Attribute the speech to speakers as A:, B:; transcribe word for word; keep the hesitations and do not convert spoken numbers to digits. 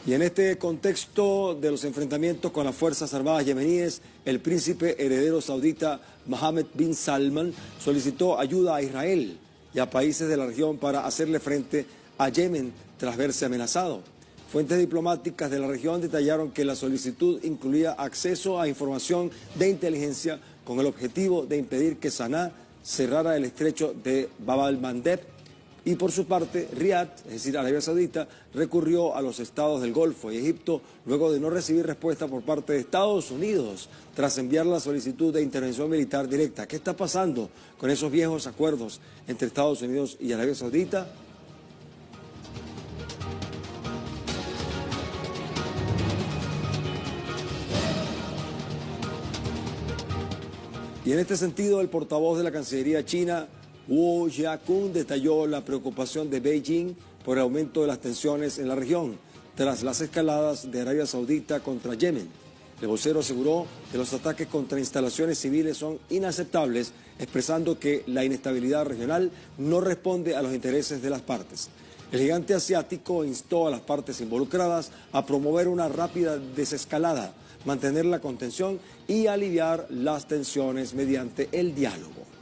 A: Y en este contexto de los enfrentamientos con las Fuerzas Armadas yemeníes, el príncipe heredero saudita Mohammed bin Salman solicitó ayuda a Israel y a países de la región para hacerle frente a Yemen tras verse amenazado. Fuentes diplomáticas de la región detallaron que la solicitud incluía acceso a información de inteligencia con el objetivo de impedir que Sanaa cerrara el estrecho de Bab al-Mandeb. Y por su parte, Riad, es decir, Arabia Saudita, recurrió a los estados del Golfo y Egipto luego de no recibir respuesta por parte de Estados Unidos tras enviar la solicitud de intervención militar directa. ¿Qué está pasando con esos viejos acuerdos entre Estados Unidos y Arabia Saudita? Y en este sentido, el portavoz de la Cancillería china, Wu Jiakun, detalló la preocupación de Beijing por el aumento de las tensiones en la región tras las escaladas de Arabia Saudita contra Yemen. El vocero aseguró que los ataques contra instalaciones civiles son inaceptables, expresando que la inestabilidad regional no responde a los intereses de las partes. El gigante asiático instó a las partes involucradas a promover una rápida desescalada, mantener la contención y aliviar las tensiones mediante el diálogo.